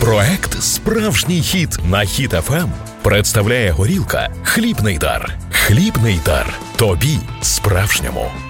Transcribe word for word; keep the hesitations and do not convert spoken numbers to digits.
Проект «Справжній хіт» на Хіт еф ем представляє горілка «Хлібний дар». «Хлібний дар» – тобі справжньому.